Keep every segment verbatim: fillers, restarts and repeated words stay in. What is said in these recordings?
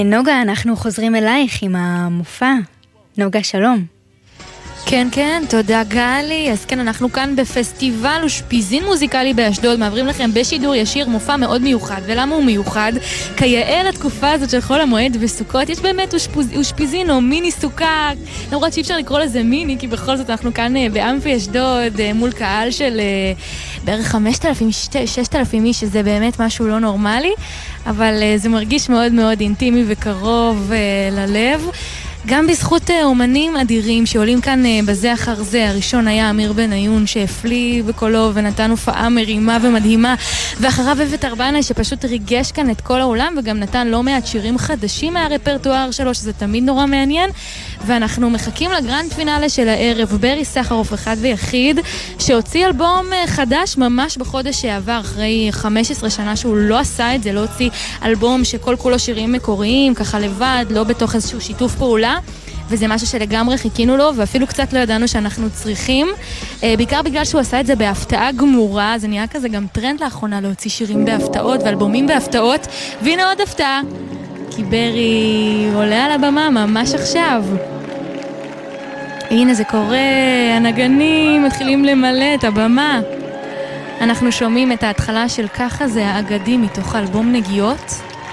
נוגה, אנחנו חוזרים אלייך עם המופע. נוגה, שלום. כן, כן, תודה גלי. אז כן, אנחנו כאן בפסטיבל ושפיזין מוזיקלי באשדוד, מעברים לכם בשידור ישיר מופע מאוד מיוחד. ולמה הוא מיוחד? כיאה לתקופה הזאת של חול המועד וסוכות, יש באמת ושפיזין או מיני סוכה, למרות שאי אפשר לקרוא לזה מיני, כי בכל זאת אנחנו כאן באמפי אשדוד, מול קהל של בערך חמשת אלפים, ששת אלפים איש, שזה באמת משהו לא נורמלי, אבל זה מרגיש מאוד מאוד אינטימי וקרוב ללב. גם בזכות אומנים אדירים שעולים כאן בזה אחר זה. הראשון היה אמיר בניון שהפליא בקולו ונתן הופעה מרימה ומדהימה, ואחריו אבט ארבנה שפשוט ריגש כאן את כל העולם וגם נתן לא מעט שירים חדשים מהרפרטואר שלו, שזה תמיד נורא מעניין. ואנחנו מחכים לגרנד פינאלה של הערב, ברי סחרוף, אחד ויחיד, שהוציא אלבום חדש ממש בחודש שעבר, אחרי חמש עשרה שנה שהוא לא עשה את זה, לא הוציא אלבום שכל כולו שירים מקוריים, ככה לבד, לא בתוך איזשהו שיתוף פעולה, וזה משהו שלגמרי חיכינו לו, ואפילו קצת לא ידענו שאנחנו צריכים, בעיקר בגלל שהוא עשה את זה בהפתעה גמורה. זה נהיה כזה גם טרנד לאחרונה להוציא שירים בהפתעות ואלבומים בהפתעות, והנה עוד הפתעה, כי ברי עולה על הבמה ממש עכשיו. הנה זה קורה, הנגנים מתחילים למלא את הבמה. אנחנו שומעים את ההתחלה של ככה זה האגדי מתוך אלבום נגיעות.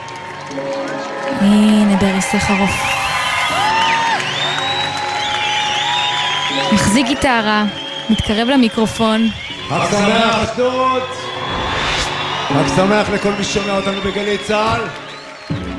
הנה ברי סחרוף מחזיק גיטרה, מתקרב למיקרופון. חג שמח אשדוד, חג שמח לכל מי שומע אותנו בגלי צהל.